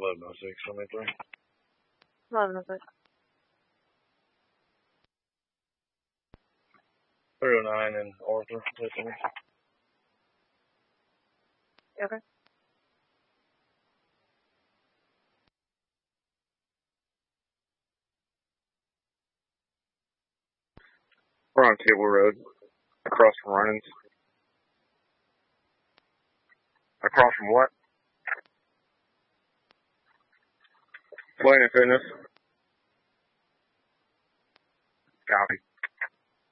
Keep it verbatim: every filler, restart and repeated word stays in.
eleven oh six, twenty-three. eleven oh six. three oh nine and Arthur. Okay. We're on Cable Road, across from Runnings. Across from what? Planet Fitness. Copy.